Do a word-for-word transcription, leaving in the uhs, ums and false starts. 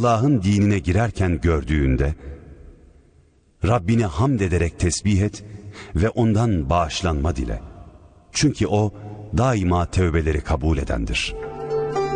Allah'ın dinine girerken gördüğünde, Rabbini hamd ederek tesbih et ve ondan bağışlanma dile. Çünkü o daima tevbeleri kabul edendir.